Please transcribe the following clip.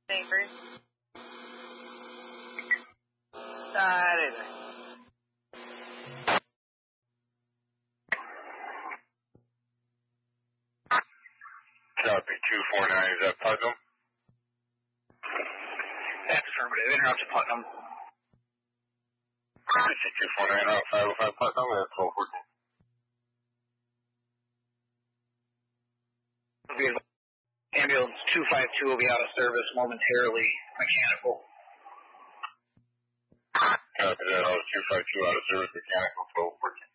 Neighbors. Copy 249, is that Putnam? That's affirmative. Interrupt to Putnam. Copy 249 out 505 Putnam or 1214? Ambulance 252 will be out of service momentarily. Mechanical. Copy that, 252 out of service, mechanical 1214.